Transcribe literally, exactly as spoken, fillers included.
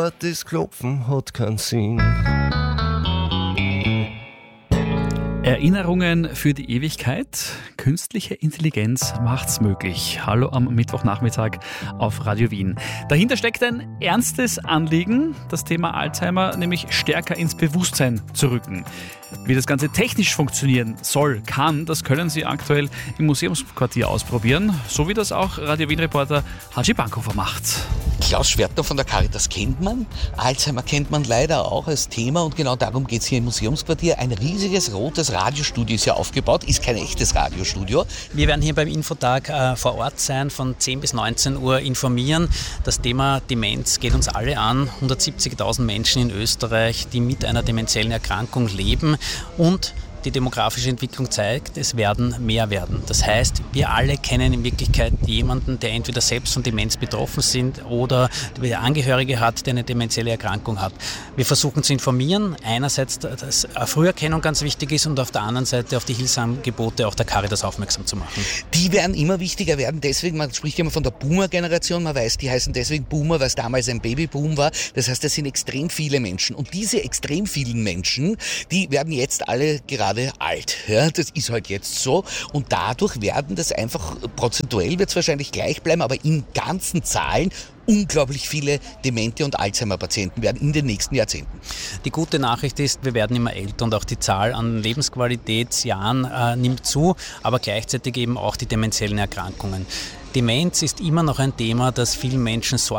zweites Klopfen hat keinen Sinn. Erinnerungen für die Ewigkeit. Künstliche Intelligenz macht's möglich. Hallo am Mittwochnachmittag auf Radio Wien. Dahinter steckt ein ernstes Anliegen, das Thema Alzheimer nämlich stärker ins Bewusstsein zu rücken. Wie das Ganze technisch funktionieren soll, kann, das können Sie aktuell im Museumsquartier ausprobieren, so wie das auch Radio Wien-Reporter Haji Bankhofer macht. Klaus Schwertner von der Caritas kennt man, Alzheimer kennt man leider auch als Thema und genau darum geht es hier im Museumsquartier. Ein riesiges rotes Radiostudio ist hier aufgebaut, ist kein echtes Radiostudio. Wir werden hier beim Infotag äh, vor Ort sein, von zehn bis neunzehn Uhr informieren. Das Thema Demenz geht uns alle an, hundertsiebzigtausend Menschen in Österreich, die mit einer dementiellen Erkrankung leben und die demografische Entwicklung zeigt, es werden mehr werden. Das heißt, wir alle kennen in Wirklichkeit jemanden, der entweder selbst von Demenz betroffen sind oder der Angehörige hat, der eine dementielle Erkrankung hat. Wir versuchen zu informieren, einerseits, dass Früherkennung ganz wichtig ist und auf der anderen Seite auf die Hilfsangebote auch der Caritas aufmerksam zu machen. Die werden immer wichtiger werden, deswegen, man spricht immer von der Boomer-Generation, man weiß, die heißen deswegen Boomer, weil es damals ein Babyboom war. Das heißt, es sind extrem viele Menschen und diese extrem vielen Menschen, die werden jetzt alle gerade alt. Ja, das ist halt jetzt so und dadurch werden das einfach, prozentuell wird es wahrscheinlich gleich bleiben, aber in ganzen Zahlen unglaublich viele Demente und Alzheimer-Patienten werden in den nächsten Jahrzehnten. Die gute Nachricht ist, wir werden immer älter und auch die Zahl an Lebensqualitätsjahren äh, nimmt zu, aber gleichzeitig eben auch die dementiellen Erkrankungen. Demenz ist immer noch ein Thema, das vielen Menschen Sorge